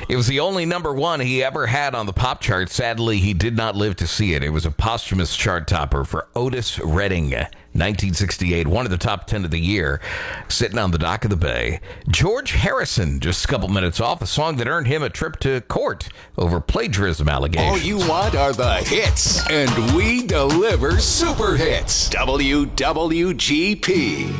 It was the only number one he ever had on the pop chart. Sadly, he did not live to see it. It was a posthumous chart topper for Otis Redding, 1968, one of the top 10 of the year, sitting on the dock of the bay. George Harrison, just a couple minutes off, a song that earned him a trip to court over plagiarism allegations. All you want are the hits, and we deliver super hits. WWGP.